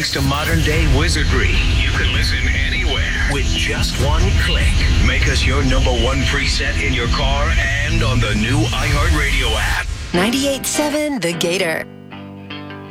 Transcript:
Thanks to modern-day wizardry, you can listen anywhere with just one click. Make us your number one preset in your car and on the new iHeartRadio app. 98.7 The Gator.